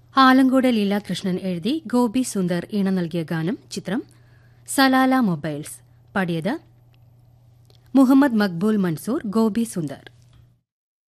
ആലങ്കോട് ലീലാകൃഷ്ണൻ എഴുതി ഗോപി സുന്ദർ ഈണം നൽകിയ ഗാനം. ചിത്രം സലാല മൊബൈൽസ്. പാടിയത് മുഹമ്മദ് മക്ബൂൽ മൻസൂർ, ഗോപി സുന്ദർ.